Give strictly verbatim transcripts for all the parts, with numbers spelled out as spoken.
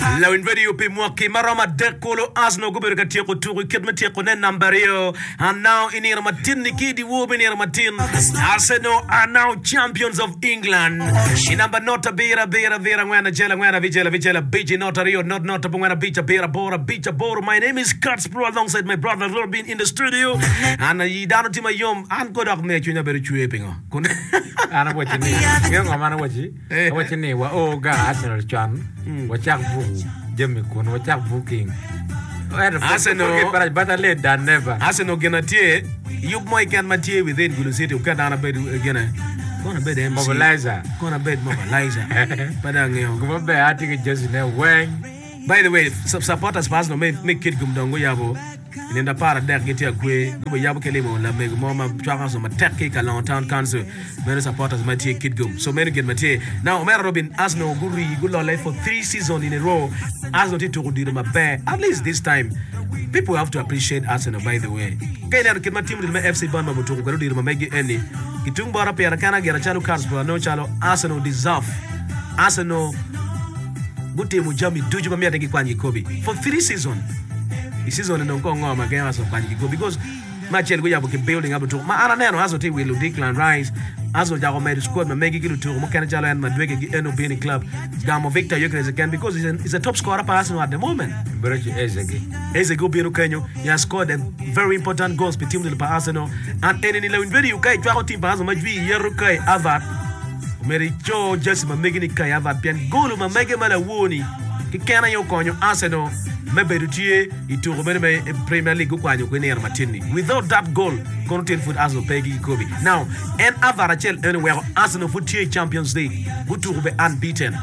La une video pe moi ki marama dekolo asno go berga tieko turu kit metieko ne numberio and now in here matin niki di wo ben here matin Arsenal are now champions of England in number nota bera bera bera ngwana jela ngwana vijela vijela biji nota rio not nota ngwana bicha bera bora bicha bora. My name is Cuts Pro alongside my brother Robin in the studio and yi dano tima yom an go dak me chunya beru chuepingo kun ana wachini ngengo mana wachi wachini wa o ga Arsenal chan wachak bu jemi kun wachak booking Arsenal but better late than never. Arsenal gonna tie you moy can matie within Gulu City ukanda bed gonna gonna bed M C mobilizer gonna bed mobilizer padang yo go be ati just ne when. By the way, supporters pass no make make kid gum dongo yabo inenda para dek geti akwe go yabo kelemo la me mama chaka so mateke ka long town council many supporters matie kid gum so many get matie now Omar Robin Arsenal guri gulo life for three seasons in a row Arsenal to go do my best at least this time people have to appreciate Arsenal by the way kaina kid my team my F C Bournemouth to go do my megi any kitung bara pera kana gera chalo cars for no chalo Arsenal deserve Arsenal Gute mujami duju kwa miata kikwanyi kobi for three seasons. The season ndo nkongo magema so kwanyi kobi because match elgo yabo ke building up to ma ana neno azo te will decline rise azo jago made squad ma megi kilu to mo kana jalo and madweke gi eno being club gamo Victor Yokres again because he's a, he's a top scorer for Arsenal at the moment. Brochi Ezegi Ezegi Bino Kenyo he has scored a very important goals per team del pa Arsenal and any la video kai twa team pa Arsenal majwi yeru kai Avat Mericho just ma megini kaya va bien golu ma mege mala woni ki kana yo konyo Arsenal me berutie ituro me me Premier League kwanyo ko neer matini without that goal content foot Arsenal pegi kobi now and avarachel anywhere Arsenal foot Champions League guturo be unbeaten.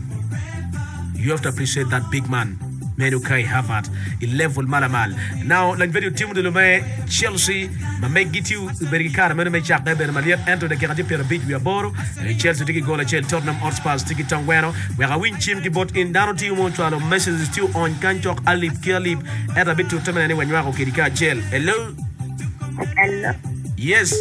You have to appreciate that big man Menu Kai Havertz level malamal now like video team de lume Chelsea ma megiti berikara menu me chakka ber maliat ento de kerati per bit we aboro Chelsea tiki goal Chelsea Tottenham Hotspur tiki tangweno we are win team ki bot in down team on to message is still on kanchok alip kilip at a bit to terminate when you are okay Chel hello hello yes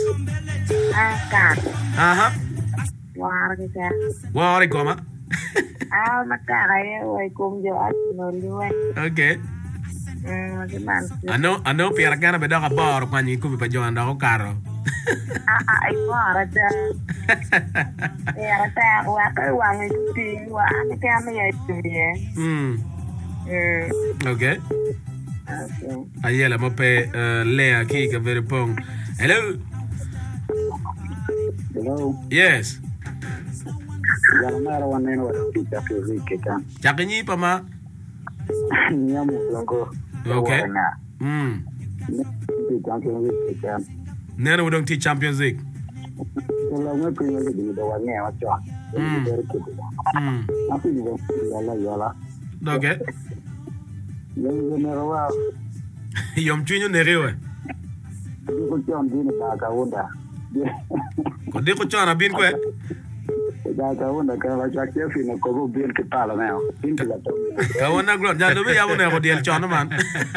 ah aha war ke war goma ah makara ye kum jo Arsenal liwe okay mm gimana ano ano pera kana bedaka bar kwani kubi pa jonda ko karo ah ah ai war da ya ta wa ka wa ngi ti wa ni ka me ye ye mm mm okay okay ayela mo pe lea ki ka very pong hello hello yes Yamara waneno wa Champions League kan. Chakinyi pa ma. Nyamu longo. Okay. Mm. Champions League kan. Nene we don't teach Champions League. Kalau nggak Premier League di bawahnya macam. Mm. Mm. Tapi di bawah yala yala. Okay. Yang general. Yom chunyo nerewe. Ko chon din ba ka onda. Ko de ko chona bin ko. Da ka onda ka la cha ke fina ko bo bien ke pala na. Bin la to. Ka wona glo ja do be ya wona ko del chona man.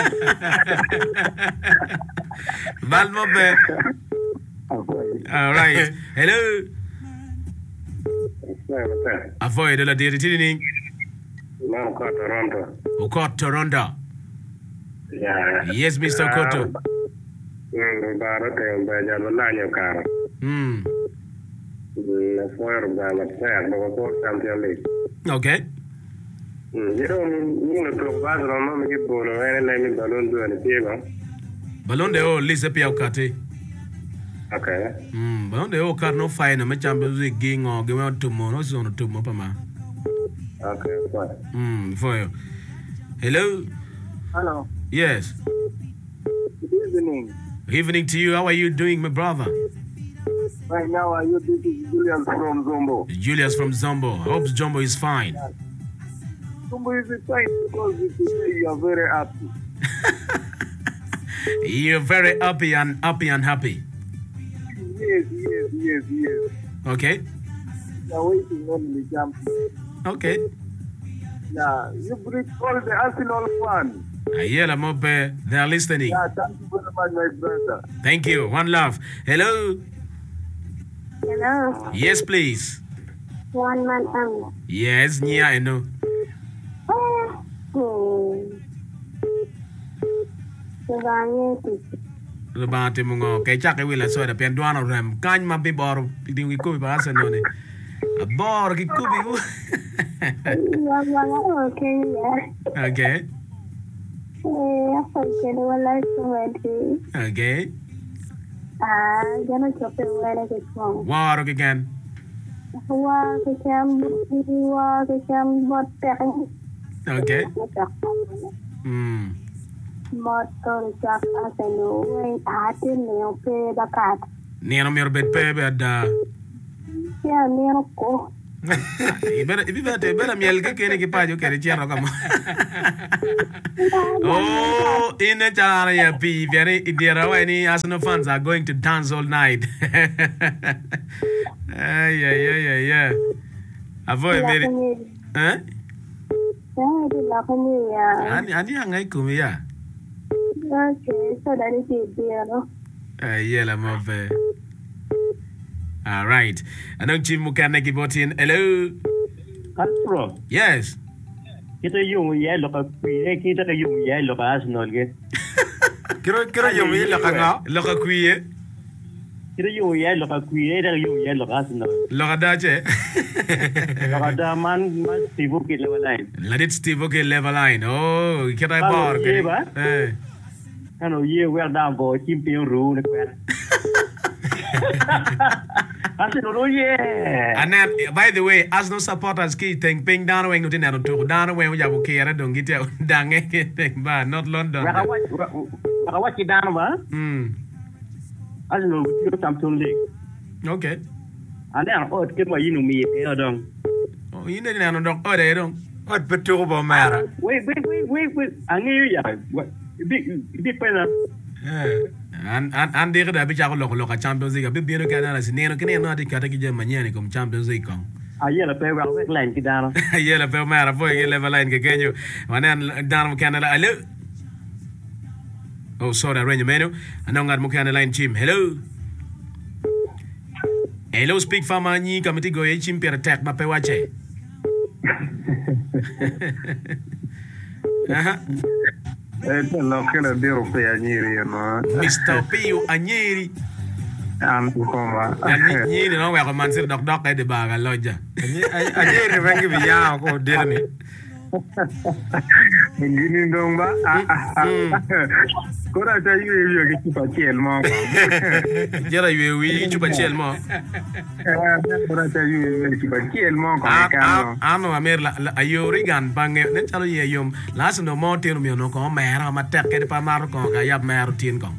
Val mo be. All right. Hello. Avoid de la dire tini. Man ko Toronto. O ko Toronto. Yeah. Yes, Mister Koto. Mm, bara te ba ja la nyo kara. Mm. Na fuera da la terra, no por Champions League. Okay. Mm, yo no to va no no me que por no era la mi balón do ni piega. Ballon de o lise pia ukate. Okay. Mm, ballon de o kar no fine me Champions League ging o ge to mo no so no to mo pa ma. Okay, fine. Mm, for you. Hello. Hello. Yes. Good evening. Evening to you. How are you doing, my brother? Right now, are you this is Julius from Zombo? Julius from Zombo. I hope Zombo is fine. Zombo is fine because you say you are very happy. You're very happy and happy and happy. Yes, yes, yes, yes. Okay. You are waiting on the champion. Okay. Yeah, you bring all the Arsenal fans. Ayela Mope, they are listening. Yeah, thank you very much, my brother. Thank you. One love. Hello. hello Yes, please. one man um Yes, Nia, I know. oh le ba te mo ngo ke chak e wila so da pen duano ram kan ma bi bor di wi ko ba Arsenal ne a bor ki ku bi okay okay ah jana chope wala ke kwang waro ke kan wa ke kam wa ke kam bot tek okay hmm motor jak aseno we atin ne pe bakat neno mer bet pe be da ya ne ko ibera ibera te ibera miel ke kene ki pajo kere chiero kama oh in the channel ya pi very idea wa ni Arsenal fans are going to dance all night ay ay ay ay ay avoid very eh ani ani angai kumi ya okay so that is it no ay yela mo ve. All right. Anong chim mukana gibotin. Hello. Astro. Yes. Kita yung yelo ka kuye, kita ka yung yelo ka Arsenal ge. Kiro kiro yung yelo ka nga. Loka kuye. Kita yung yelo ka kuye, kita yung yelo ka Arsenal. Loka dache. Loka da man man Steve ke level line. Ladit Steve ke level line. Oh, kita bar ke. Eh. Ano ye wer da bo chim pion ru ne kwer. Arsenal yeah. And then, by the way, Arsenal supporters ki think ping down when you didn't to down when you have care don't get out dang anything but not London. Waka what you down ba? Hmm. Arsenal with Champions League. Okay. And then oh ke mo yinu mi e dong. Oh, you need na dong oh de dong. Ot betu ba mara. Wait wait wait wait wait. Angi ya. Big big pena. Eh. And and and they da bi cha ko lo lo ka Champions League bi bi no ka na si ne no kene no ati ka ta ki je manyane kom Champions League kon. Ayer la pe wa wek line ki dano. Ayer la pe mara fo ye level line ke kenyo. Manan dan Canada hello. Oh sorry range menu. Anong ad mo Canada line team. Hello. Hello speak for mani kamiti go ye chim per attack ma pe wache. Aha. Eh, lo che la devo per Agniri, no? Mister Pio Agniri. An kuma. Agniri no wa ko man sir dok dok e de baga loja. Agniri rangi bi ya ko dirni. Ngini dong ba? Kora ta yu yu ke chupa chel mo. Jera yu yu chupa chel mo. Kora ta yu yu chupa chel mo ko ka. Ano amer la ayo rigan bange ne chalo ye yom las no mo tinu mi no ko mera ma tek ke pa mar ko ga yap mer tin ko.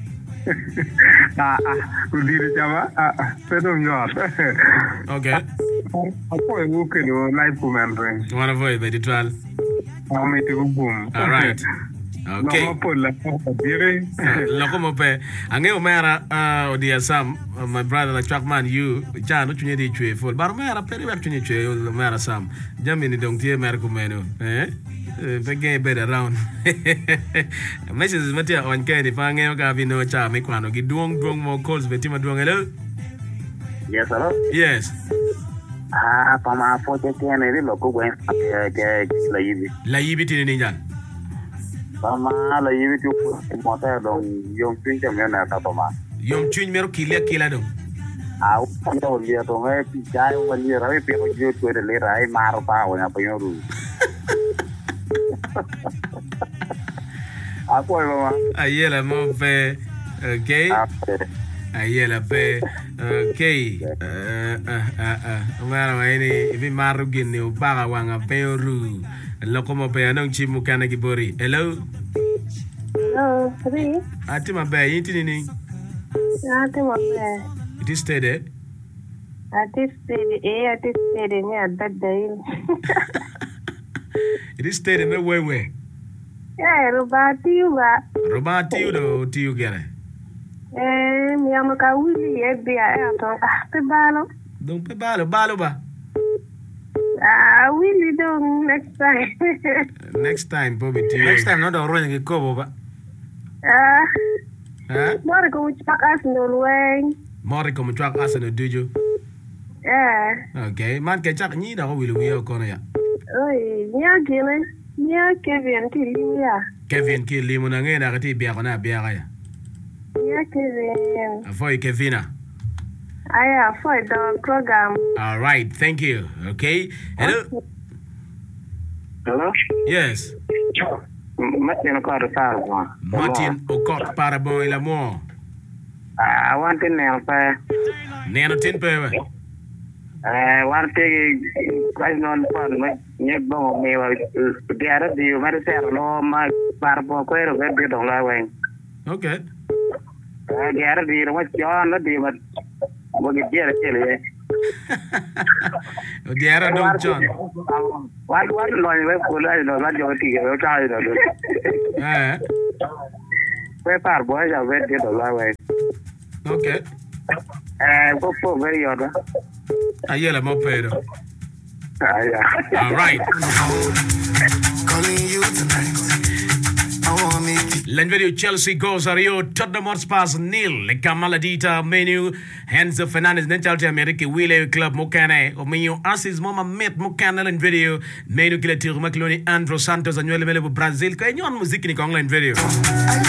Ah ah ku dire chama ah pero nyot. Okay. Apo e wo ke no live comment. Wanna voice by the trial. Ame te boom. All right. Okay. No po la po dire. Loko mo pe. Ange o mera uh odia Sam uh, my brother the trackman you jano tunye di chwe full. Bar mera peri wak tunye chwe mera Sam. Jami ni dong tie mer ko meno. Eh? Pege bed around. Messages matia on kedi pa nge ka vino cha me kwano gi duong duong mo calls betima duong hello. Yes, hello. Yes. Ah, pama po te tiene ri loko gwen ke ke la yibi. La yibi tini ni jan. Pama la yibi tu mo ta dong yom twin ke me na ta pama. Yom twin mero kile kila dong. Ah, ko li to ngai pi jai wa li ra pe ko jo to le ra ai mar pa wa na pa yo ru. Ah, ko mama. Ayela mo fe okay. Ayela pe okay eh eh eh ngara waini ibi maru gini ubaga wanga peoru loko mo pe anong chimu kana gibori hello hello three ati mabe yiti nini ati mabe it is steady ati steady eh ati steady ni adada ile it is steady me wewe eh robati uba robati udo ti ugere eh mi amo ka wili e bia e to pe balo don pe balo balo ba ah wili don next time next time Bobby T Next time no do ro ngi ko bo ba. ah eh mori ko chak Arsenal wen mori ko mtwak Arsenal dujo eh okay man ke chak ni da ko wilu wi ko na ya oi nya gine Yeah, Kevin, yeah. Kevin ki limu na ngena kati biya ko na biya kaya. Yeah, Kevin. Avoy Kevina. I for the program. All right, thank you. Okay. Hello. Hello? Yes. Martin Okot Parabon. Martin Okot Parabon ila mo. I want to know if Neno tin pewe. I want to quite non fun. You go me the other day, you might say, no, my Parabon, quite a bit on my way. Okay. The other day, what's John, not the but what you get it. Diara dong John. What what lawyer we pull I know what you think you try to Eh. We par boys are very good on way. Okay. Eh, go for very other. Ayela mo pero. Ah, yeah. All right. Calling you tonight. I want me to Len video Chelsea goes Rio Tottenham Hotspur nil le Kamaladita menu Hands of Fernandez Nenchalte America Wile Club Mokane o menyo Assis Mama Met Mokane len video menu kile tiru makloni Andro Santos anywele mele Brazil kwa nyon muziki ni kwa online video.